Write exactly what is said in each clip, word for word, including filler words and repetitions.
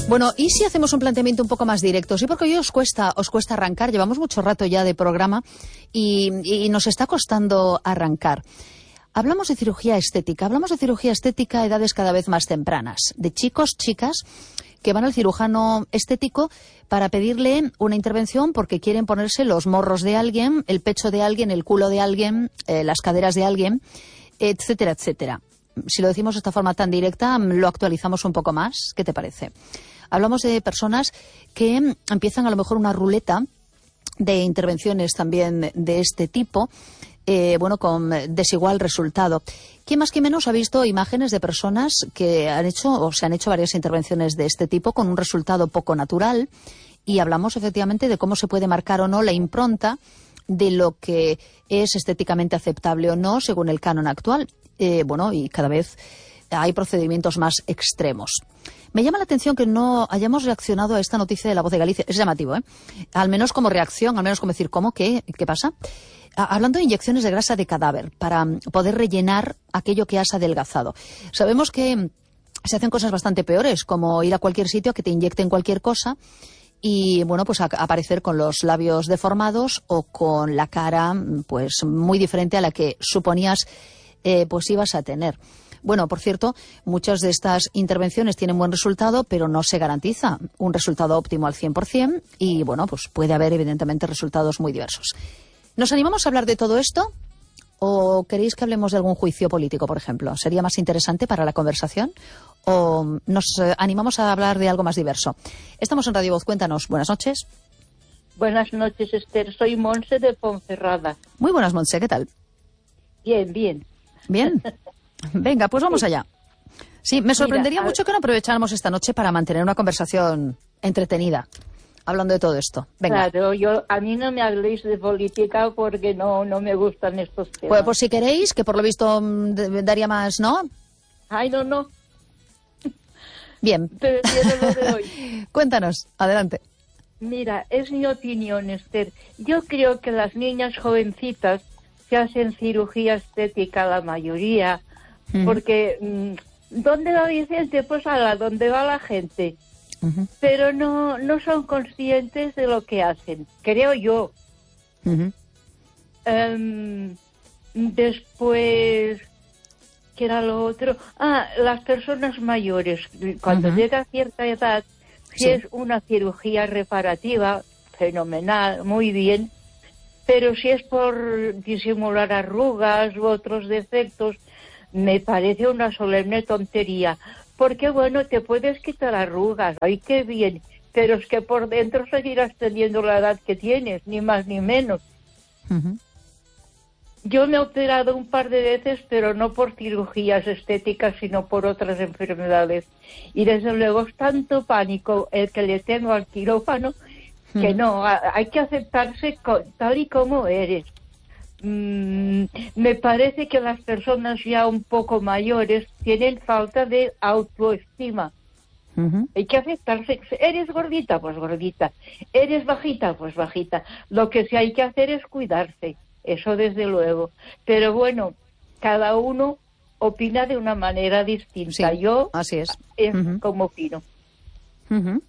Bueno, ¿y si hacemos un planteamiento un poco más directo? Sí, porque hoy os cuesta, os cuesta arrancar. Llevamos mucho rato ya de programa y, y nos está costando arrancar. Hablamos de cirugía estética. Hablamos de cirugía estética a edades cada vez más tempranas. De chicos, chicas que van al cirujano estético para pedirle una intervención porque quieren ponerse los morros de alguien, el pecho de alguien, el culo de alguien, eh, las caderas de alguien, etcétera, etcétera. Si lo decimos de esta forma tan directa, lo actualizamos un poco más. ¿Qué te parece? Hablamos de personas que empiezan a lo mejor una ruleta de intervenciones también de este tipo, eh, bueno, con desigual resultado. ¿Quién más que menos ha visto imágenes de personas que han hecho o se han hecho varias intervenciones de este tipo con un resultado poco natural? Y hablamos efectivamente de cómo se puede marcar o no la impronta de lo que es estéticamente aceptable o no según el canon actual. Eh, bueno, y cada vez hay procedimientos más extremos. Me llama la atención que no hayamos reaccionado a esta noticia de La Voz de Galicia. Es llamativo, ¿eh? Al menos como reacción, al menos como decir, ¿cómo? ¿Qué? ¿Qué pasa? Hablando de inyecciones de grasa de cadáver para poder rellenar aquello que has adelgazado. Sabemos que se hacen cosas bastante peores, como ir a cualquier sitio que te inyecten cualquier cosa y, bueno, pues a, aparecer con los labios deformados o con la cara, pues, muy diferente a la que suponías, eh, pues, ibas a tener. Bueno, por cierto, muchas de estas intervenciones tienen buen resultado, pero no se garantiza un resultado óptimo al cien por cien y, bueno, pues puede haber evidentemente resultados muy diversos. ¿Nos animamos a hablar de todo esto? ¿O queréis que hablemos de algún juicio político, por ejemplo? ¿Sería más interesante para la conversación? ¿O nos eh, animamos a hablar de algo más diverso? Estamos en Radio Voz. Cuéntanos. Buenas noches. Buenas noches, Esther. Soy Monse de Ponferrada. Muy buenas, Monse. ¿Qué tal? Bien, bien. Bien. Venga, pues vamos sí. allá. Sí, me sorprendería Mira, mucho que no aprovecháramos esta noche para mantener una conversación entretenida, hablando de todo esto. Venga. Claro, yo, a mí no me habléis de política porque no, no me gustan estos temas. Pues, pues si queréis, que por lo visto daría más, ¿no? Ay, no, no. Bien. Prefiero lo de hoy. Cuéntanos, adelante. Mira, es mi opinión, Esther. Yo creo que las niñas jovencitas que hacen cirugía estética, la mayoría, uh-huh. porque ¿dónde va Vicente? Pues a la donde va la gente. Uh-huh. Pero no, no son conscientes de lo que hacen, creo yo. Uh-huh. Um, después, ¿qué era lo otro? Ah, las personas mayores, cuando uh-huh. llega a cierta edad, si sí. es una cirugía reparativa, fenomenal, muy bien, pero si es por disimular arrugas u otros defectos, me parece una solemne tontería. Porque, bueno, te puedes quitar arrugas, ¡ay, qué bien! Pero es que por dentro seguirás teniendo la edad que tienes, ni más ni menos. Uh-huh. Yo me he operado un par de veces, pero no por cirugías estéticas, sino por otras enfermedades. Y desde luego es tanto pánico el que le tengo al quirófano, que no, hay que aceptarse tal y como eres. Mm, me parece que las personas ya un poco mayores tienen falta de autoestima. Uh-huh. Hay que aceptarse. ¿Eres gordita? Pues gordita. ¿Eres bajita? Pues bajita. Lo que sí hay que hacer es cuidarse, eso desde luego. Pero bueno, cada uno opina de una manera distinta. Sí, Yo así es. es Uh-huh. como opino. Uh-huh.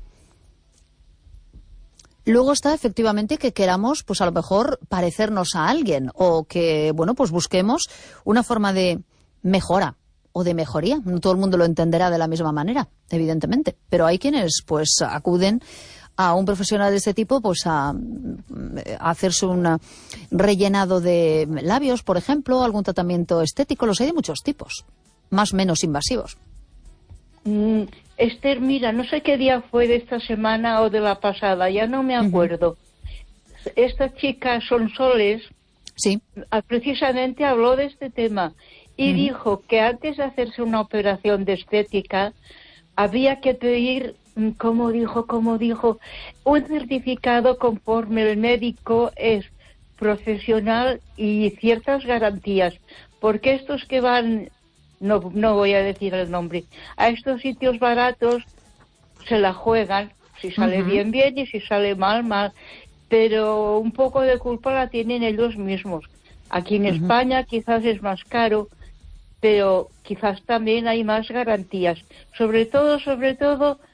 Luego está efectivamente que queramos, pues a lo mejor, parecernos a alguien o que, bueno, pues busquemos una forma de mejora o de mejoría. No todo el mundo lo entenderá de la misma manera, evidentemente, pero hay quienes, pues, acuden a un profesional de este tipo, pues, a, a hacerse un rellenado de labios, por ejemplo, algún tratamiento estético. Los hay de muchos tipos, más o menos invasivos. Mm, Esther, mira, no sé qué día fue de esta semana o de la pasada, ya no me acuerdo. Uh-huh. Esta chica Sonsoles sí. precisamente habló de este tema y uh-huh. dijo que antes de hacerse una operación de estética había que pedir, como dijo, como dijo, un certificado conforme el médico es profesional y ciertas garantías, porque estos que van... No, no voy a decir el nombre. A estos sitios baratos se la juegan. Si sale uh-huh. bien, bien, y si sale mal, mal. Pero un poco de culpa la tienen ellos mismos. Aquí en uh-huh. España quizás es más caro, pero quizás también hay más garantías. Sobre todo, sobre todo,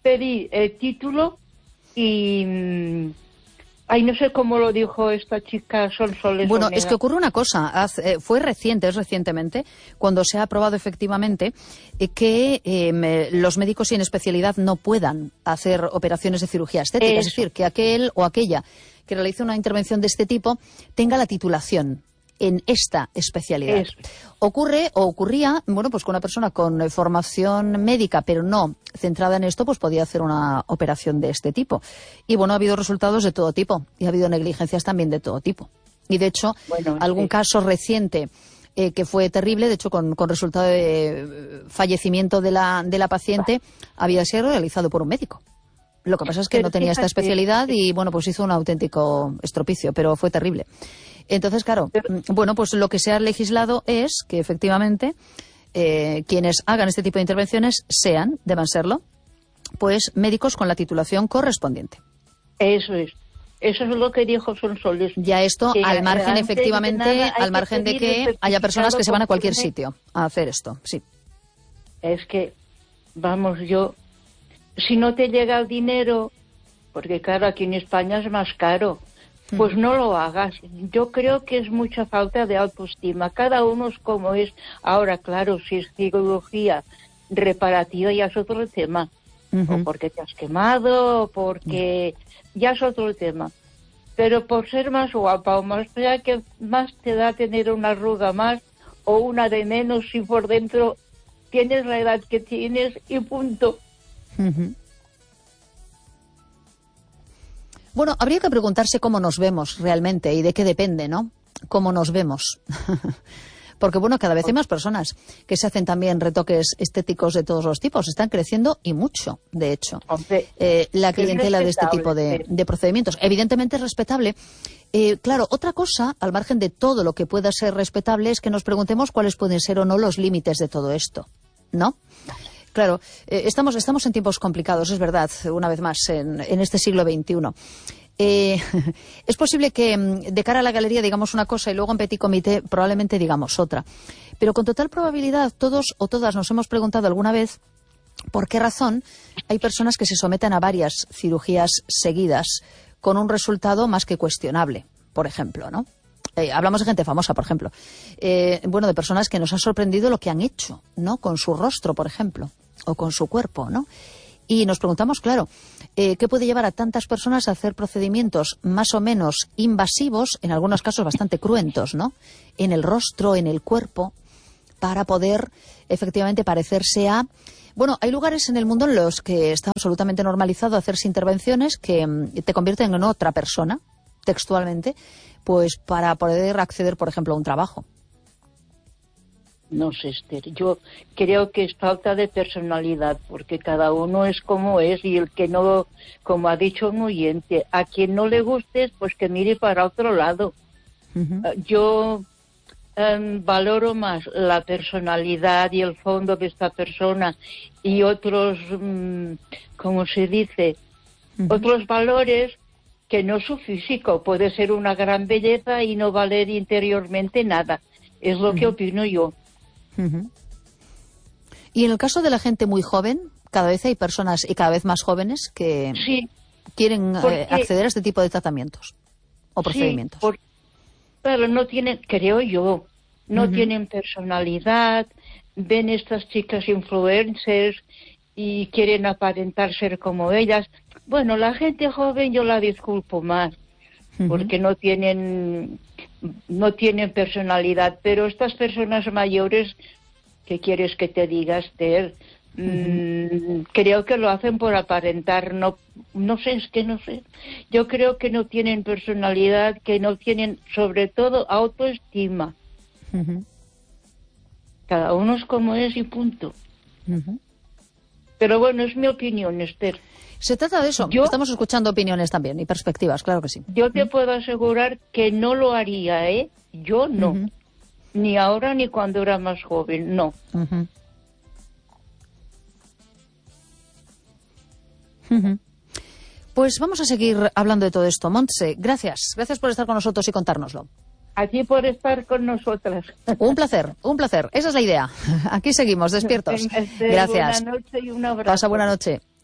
pedí el título y... mm, ay, no sé cómo lo dijo esta chica Sonsoles. Bueno, Omega. es que ocurre una cosa, hace, eh, fue reciente, es recientemente, cuando se ha aprobado efectivamente eh, que eh, los médicos sin especialidad no puedan hacer operaciones de cirugía estética. Eso. Es decir, que aquel o aquella que realice una intervención de este tipo tenga la titulación en esta especialidad. Eso. Ocurre o ocurría, bueno, pues que una persona con eh, formación médica, pero no centrada en esto, pues podía hacer una operación de este tipo. Y bueno, ha habido resultados de todo tipo y ha habido negligencias también de todo tipo. Y de hecho, Bueno, algún sí. caso reciente eh, que fue terrible, de hecho, con, con resultado de eh, fallecimiento de la, de la paciente, había sido realizado por un médico. Lo que pasa es que Pero no tenía esta fíjate, especialidad y, bueno, pues hizo un auténtico estropicio, pero fue terrible. Entonces, claro, Pero- bueno, pues lo que se ha legislado es que efectivamente eh, quienes hagan este tipo de intervenciones sean, deban serlo, pues médicos con la titulación correspondiente. Eso es. Eso es lo que dijo Sonsoles. Ya esto, Que al margen antes de efectivamente, nada hay al que margen de pedir que el haya personas que se van a cualquier certificado sitio a hacer esto, sí. Es que, vamos, yo, si no te llega el dinero, porque claro, aquí en España es más caro, pues no lo hagas. Yo creo que es mucha falta de autoestima. Cada uno es como es. Ahora, claro, si es cirugía reparativa ya es otro tema. Ujú. O porque te has quemado, o porque ya es otro tema. Pero por ser más guapa o más fea, que más te da tener una arruga más o una de menos si por dentro tienes la edad que tienes y punto. Ujú. Bueno, habría que preguntarse cómo nos vemos realmente y de qué depende, ¿no? Cómo nos vemos. Porque, bueno, cada vez hay más personas que se hacen también retoques estéticos de todos los tipos. Están creciendo y mucho, de hecho, Hombre, eh, la es clientela de este respetable, tipo de, pero- de procedimientos. Evidentemente es respetable. Eh, claro, otra cosa, al margen de todo lo que pueda ser respetable, es que nos preguntemos cuáles pueden ser o no los límites de todo esto, ¿no? Claro, eh, estamos, estamos en tiempos complicados, es verdad, una vez más, en, en este siglo veintiuno. Eh, es posible que mm, de cara a la galería digamos una cosa y luego en petit comité probablemente digamos otra. Pero con total probabilidad todos o todas nos hemos preguntado alguna vez por qué razón hay personas que se someten a varias cirugías seguidas con un resultado más que cuestionable, por ejemplo, ¿no? Eh, hablamos de gente famosa, por ejemplo. Eh, bueno, de personas que nos ha sorprendido lo que han hecho, ¿no? Con su rostro, por ejemplo, o con su cuerpo, ¿no? Y nos preguntamos, claro, eh, ¿qué puede llevar a tantas personas a hacer procedimientos más o menos invasivos, en algunos casos bastante cruentos, ¿no? En el rostro, en el cuerpo, para poder efectivamente parecerse a... Bueno, hay lugares en el mundo en los que está absolutamente normalizado hacerse intervenciones que mm, te convierten en otra persona, textualmente, pues para poder acceder, por ejemplo, a un trabajo. No sé, Esther, yo creo que es falta de personalidad, porque cada uno es como es, y el que no, como ha dicho un oyente, a quien no le guste, pues que mire para otro lado. Uh-huh. Uh, yo um, valoro más la personalidad y el fondo de esta persona y otros, um, ¿cómo se dice? Uh-huh. Otros valores que no su físico. Puede ser una gran belleza y no valer interiormente nada. Es lo uh-huh. que opino yo. Uh-huh. Y en el caso de la gente muy joven, cada vez hay personas y cada vez más jóvenes que sí, quieren porque, eh, acceder a este tipo de tratamientos o procedimientos. Sí, por, pero no tienen, creo yo, no uh-huh. tienen personalidad, ven estas chicas influencers y quieren aparentar ser como ellas. Bueno, la gente joven yo la disculpo más, uh-huh. porque no tienen... no tienen personalidad, pero estas personas mayores, ¿qué quieres que te diga, Esther? Uh-huh. Mm, creo que lo hacen por aparentar, no, no sé, es que no sé. Yo creo que no tienen personalidad, que no tienen, sobre todo, autoestima. Uh-huh. Cada uno es como es y punto. Uh-huh. Pero bueno, es mi opinión, Esther. Se trata de eso. Yo, Estamos escuchando opiniones también y perspectivas, claro que sí. Yo te uh-huh. puedo asegurar que no lo haría, ¿eh? Yo no. Uh-huh. Ni ahora ni cuando era más joven, no. Uh-huh. Uh-huh. Pues vamos a seguir hablando de todo esto. Montse, gracias. Gracias por estar con nosotros y contárnoslo. A ti por estar con nosotras. Un placer, un placer. Esa es la idea. Aquí seguimos, despiertos. Gracias. Buena noche y un abrazo. Pasa buena noche.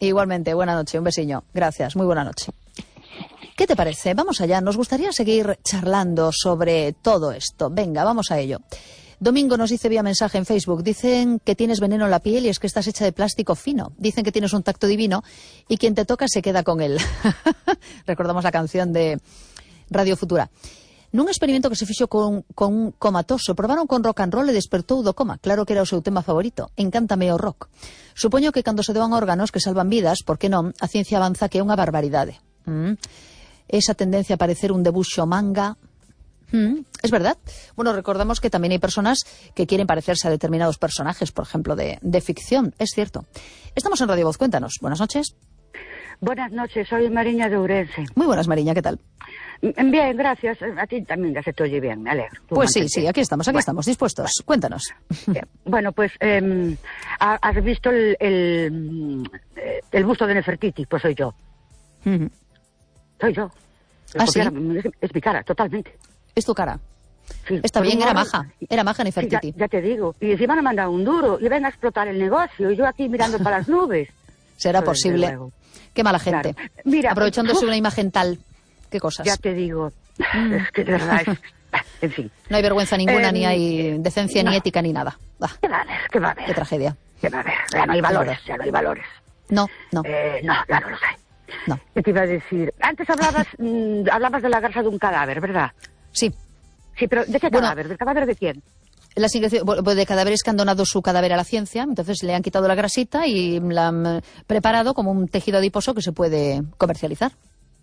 Igualmente, buena noche, un besiño. Gracias, muy buena noche. ¿Qué te parece? Vamos allá, nos gustaría seguir charlando sobre todo esto. Venga, vamos a ello. Domingo nos dice vía mensaje en Facebook, dicen que tienes veneno en la piel y es que estás hecha de plástico fino. Dicen que tienes un tacto divino y quien te toca se queda con él. Recordamos la canción de Radio Futura. Nun experimento que se fixo con, con un comatoso, probaron con rock and roll e despertou do coma. Claro que era o seu tema favorito. Encántame o rock. Supoño que cando se doan órganos que salvan vidas, por que non, a ciencia avanza que é unha barbaridade. Mm. Esa tendencia a parecer un debuxo manga... Mm, es verdad. Bueno, recordamos que también hay personas que quieren parecerse a determinados personajes, por ejemplo, de, de ficción. Es cierto. Estamos en Radio Voz. Cuéntanos. Buenas noches. Buenas noches. Soy Mariña de Ourense. Muy buenas, Mariña. ¿Qué tal? Bien, gracias. A ti también ya se te oye bien. Me alegro. Tú pues sí, mantente. sí. Aquí estamos, aquí bueno, estamos. Dispuestos. Bueno. Cuéntanos. Bien. Bueno, pues eh, has visto el, el, el busto de Nefertiti. Pues soy yo. Uh-huh. Soy yo. ¿Ah, sí? Es, es mi cara, totalmente. ¿Es tu cara? Sí, está bien, era modo, maja, era maja Nefertiti. Sí, ya, ya te digo, y encima me han mandado un duro, y ven a explotar el negocio, y yo aquí mirando para las nubes. Será Eso posible. Qué mala gente. Claro. Mira, aprovechándose uf, una imagen tal, qué cosas. Ya te digo, mm. es que de verdad es... En fin. No hay vergüenza ninguna, eh, ni hay decencia, no. ni ética, ni nada. Ah, ¿Qué va a haber? ¿Qué va a haber? Qué tragedia. ¿Qué va a haber? Ya no hay valores, ya no hay valores. No, no. Eh, no, ya no los hay. No. ¿Qué te iba a decir? Antes hablabas, mmm, hablabas de la grasa de un cadáver, ¿verdad? Sí. Sí, pero ¿de qué cadáver? Bueno, ¿del cadáver de quién? La de cadáveres que han donado su cadáver a la ciencia, entonces le han quitado la grasita y la han preparado como un tejido adiposo que se puede comercializar.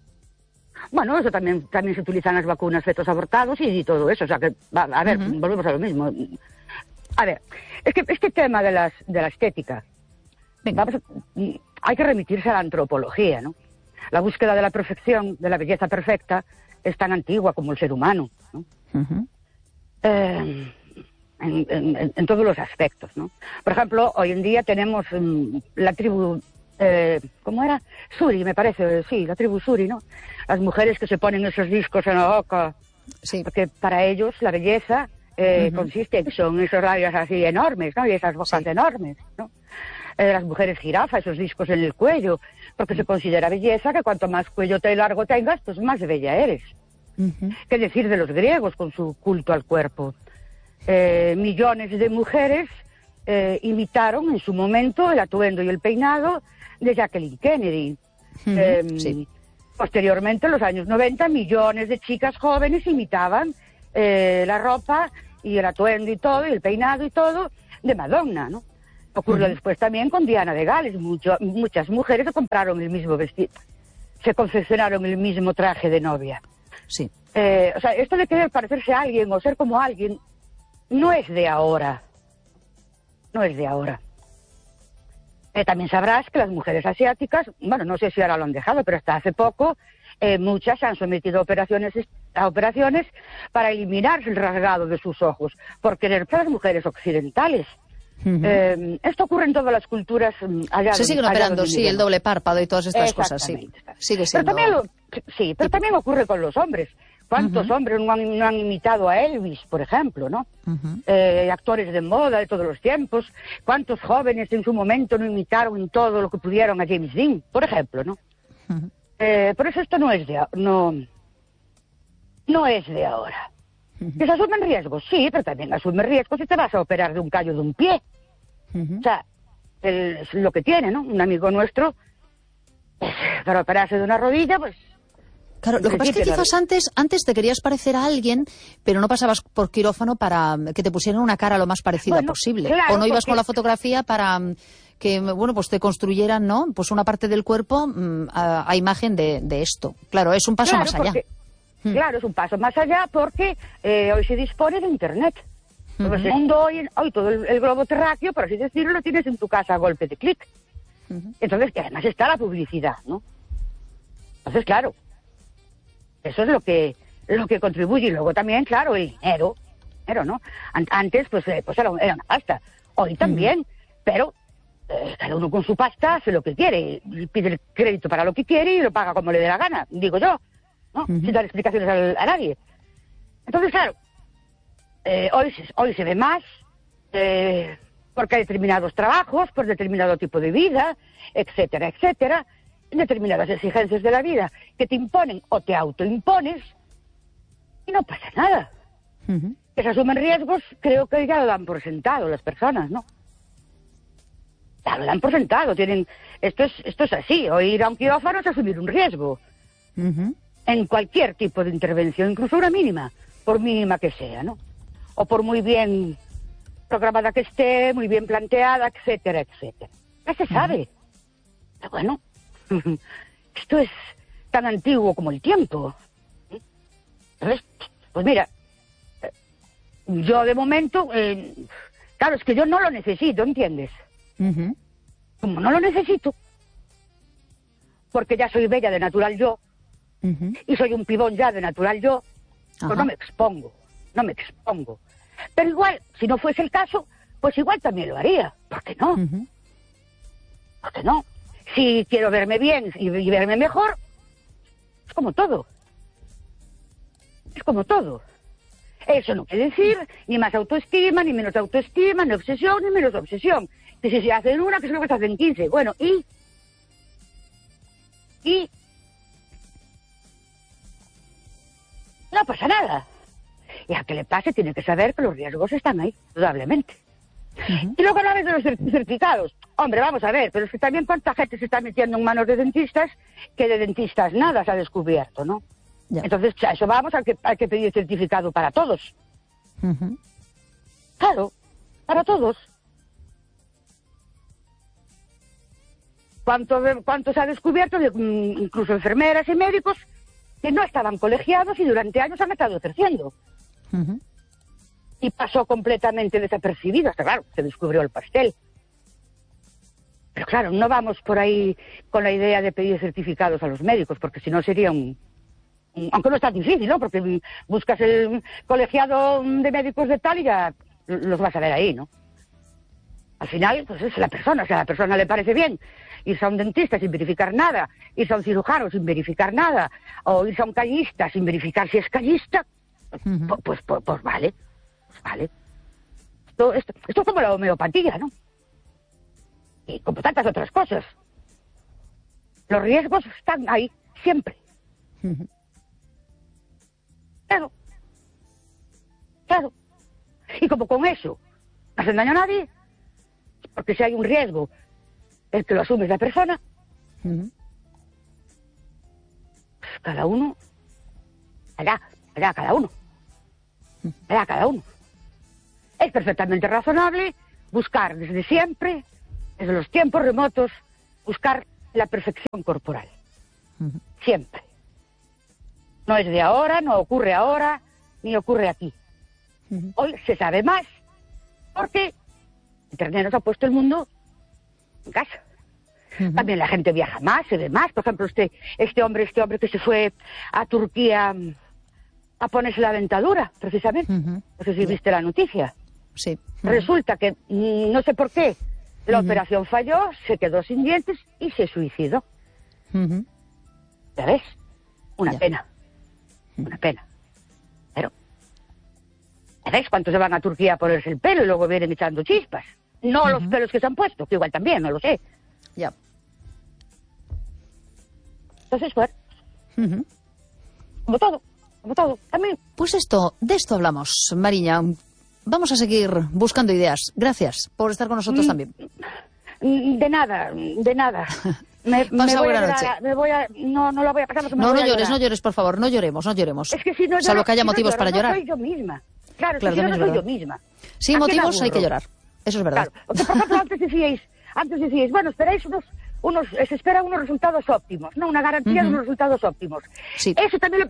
Bueno, eso también también se utilizan las vacunas, fetos abortados y, y todo eso. O sea que, a, a ver, uh-huh. volvemos a lo mismo. A ver, es que este tema de, las, de la estética, vamos a, hay que remitirse a la antropología, ¿no? La búsqueda de la perfección, de la belleza perfecta, es tan antigua como el ser humano, ¿no? Uh-huh. eh, en, en, en todos los aspectos, ¿no? Por ejemplo, hoy en día tenemos um, la tribu, eh, ¿cómo era? Suri, me parece, sí, la tribu Suri, ¿no? Las mujeres que se ponen esos discos en la boca, sí. Porque para ellos la belleza eh, uh-huh. consiste en son esos labios así enormes, ¿no? Y esas bocas sí. enormes, ¿no? Eh, las mujeres jirafa, esos discos en el cuello, porque se considera belleza que cuanto más cuello te largo tengas, pues más bella eres. Uh-huh. ¿Qué decir de los griegos con su culto al cuerpo? Eh, millones de mujeres eh, imitaron en su momento el atuendo y el peinado de Jacqueline Kennedy. Uh-huh. Eh, sí. Posteriormente, en los años noventa, millones de chicas jóvenes imitaban eh, la ropa y el atuendo y todo, y el peinado y todo de Madonna, ¿no? Ocurrió uh-huh. después también con Diana de Gales. Mucho, muchas mujeres se compraron el mismo vestido, se confeccionaron el mismo traje de novia. Sí. Eh, o sea, esto de querer parecerse a alguien o ser como alguien no es de ahora. No es de ahora. Eh, también sabrás que las mujeres asiáticas, bueno, no sé si ahora lo han dejado, pero hasta hace poco eh, muchas se han sometido a operaciones, a operaciones para eliminar el rasgado de sus ojos, por querer ser las mujeres occidentales. Uh-huh. Eh, esto ocurre en todas las culturas allá. Se siguen operando, sí, el doble párpado y todas estas cosas, sí. Sigue siendo... Pero también lo, sí, pero también ocurre con los hombres. ¿Cuántos uh-huh. hombres no han, no han imitado a Elvis, por ejemplo, no? Uh-huh. Eh, actores de moda de todos los tiempos. ¿Cuántos jóvenes en su momento no imitaron en todo lo que pudieron a James Dean, por ejemplo, no? Uh-huh. Eh, por eso esto no es de no, no es de ahora. Uh-huh. ¿Que se asumen riesgos? Sí, pero también asume riesgos si te vas a operar de un callo de un pie. Uh-huh. O sea, el, es lo que tiene, ¿no? Un amigo nuestro, pues, para operarse de una rodilla, pues... Claro, lo que pasa es que quizás antes, antes te querías parecer a alguien, pero no pasabas por quirófano para que te pusieran una cara lo más parecida bueno, posible. Claro, o no ibas porque... con la fotografía para que, bueno, pues te construyeran, ¿no? Pues una parte del cuerpo a, a imagen de, de esto. Claro, es un paso claro, más allá. Porque, hmm. Claro, es un paso más allá porque eh, hoy se dispone de Internet. Uh-huh. Todo el mundo hoy, hoy todo el, el globo terráqueo, por así decirlo, lo tienes en tu casa a golpe de clic. Uh-huh. Entonces, que además está la publicidad, ¿no? Entonces, claro, eso es lo que lo que contribuye. Y luego también, claro, el dinero, dinero, ¿no? Antes, pues, eh, pues era, era una pasta. Hoy también, uh-huh. pero eh, cada uno con su pasta hace lo que quiere. Pide el crédito para lo que quiere y lo paga como le dé la gana, digo yo, ¿no? Uh-huh. Sin dar explicaciones a, a nadie. Entonces, claro, eh, hoy, hoy se ve más, eh, porque hay determinados trabajos, por determinado tipo de vida, etcétera, etcétera, determinadas exigencias de la vida que te imponen o te autoimpones y no pasa nada. Uh-huh. Que se asumen riesgos, creo que ya lo dan por sentado las personas, ¿no? Ya lo dan por sentado, tienen... Esto es, esto es así, o ir a un quirófano es asumir un riesgo. Uh-huh. En cualquier tipo de intervención, incluso una mínima, por mínima que sea, ¿no? O por muy bien programada que esté, muy bien planteada, etcétera, etcétera. Ya se sabe. Uh-huh. Pero bueno, esto es tan antiguo como el tiempo. Entonces, pues mira, yo de momento, eh, claro, es que yo no lo necesito, ¿entiendes? Uh-huh. Como no lo necesito, porque ya soy bella de natural yo, uh-huh. y soy un pibón ya de natural yo, pues no me expongo, no me expongo. Pero igual, si no fuese el caso, pues igual también lo haría. ¿Por qué no? Uh-huh. ¿Por qué no? Si quiero verme bien y, y verme mejor, es como todo. Es como todo. Eso no quiere decir ni más autoestima, ni menos autoestima, ni obsesión, ni menos obsesión. Que si se hacen una, que es lo que se hacen quince. Bueno, ¿y? ¿Y? No pasa nada. Y a que le pase tiene que saber que los riesgos están ahí, indudablemente. Uh-huh. Y luego hablas de los certificados. Hombre, vamos a ver, pero es que también cuánta gente se está metiendo en manos de dentistas que de dentistas nada se ha descubierto, ¿no? Ya. Entonces, a eso vamos, hay que, hay que pedir certificado para todos. Uh-huh. Claro, para todos. ¿Cuánto, cuánto se ha descubierto de incluso enfermeras y médicos que no estaban colegiados y durante años han estado ejerciendo? Uh-huh. Y pasó completamente desapercibido, hasta claro, se descubrió el pastel. Pero claro, no vamos por ahí con la idea de pedir certificados a los médicos, porque si no sería un... un aunque no es tan difícil, ¿no? Porque buscas el colegiado de médicos de tal y ya los vas a ver ahí, ¿no? Al final, pues es la persona, o sea, a la persona le parece bien irse a un dentista sin verificar nada, irse a un cirujano sin verificar nada, o irse a un callista sin verificar si es callista, uh-huh. pues, pues, pues, pues vale, pues vale. Esto, esto, esto es como la homeopatía, ¿no? Y como tantas otras cosas. Los riesgos están ahí, siempre. Uh-huh. Claro. Claro. Y como con eso no hacen daño a nadie, porque si hay un riesgo, el que lo asume es la persona, uh-huh. pues cada uno, allá, allá cada uno, allá cada uno. Es perfectamente razonable buscar desde siempre, desde los tiempos remotos, buscar la perfección corporal. Uh-huh. Siempre. No es de ahora, no ocurre ahora, ni ocurre aquí. Uh-huh. Hoy se sabe más, porque Internet nos ha puesto el mundo en casa. Uh-huh. También la gente viaja más, se ve más. Por ejemplo, este, este hombre, este hombre que se fue a Turquía a ponerse la dentadura, precisamente. Uh-huh. No sé si viste la noticia. Sí. Uh-huh. Resulta que, no sé por qué, la uh-huh. operación falló, se quedó sin dientes y se suicidó. Uh-huh. ¿Ya ves? Una ya. pena. Uh-huh. Una pena. Pero, ¿ya ves cuántos se van a Turquía a ponerse el pelo y luego vienen echando chispas? No uh-huh. los pelos que se han puesto, que igual también, no lo sé. Ya. Entonces, bueno, uh-huh. como todo, como todo, también. Pues esto, de esto hablamos, Mariña. Vamos a seguir buscando ideas. Gracias por estar con nosotros mm, también. De nada, de nada. Me, Pasa me voy buena a noche. A, me voy a, no, no la voy a pasar. No, no llores, no llores, por favor, no lloremos, no lloremos. Es que si no lloro, salvo que haya si motivos no lloro, para no llorar. soy yo misma. Claro, claro si no, no soy verdad. yo misma. Sin motivos hay que llorar. Eso es verdad. Claro. Porque, por ejemplo, antes decíais, antes decíais, bueno, esperáis unos, unos, se esperan unos resultados óptimos, no una garantía uh-huh. de unos resultados óptimos. Sí. Eso también lo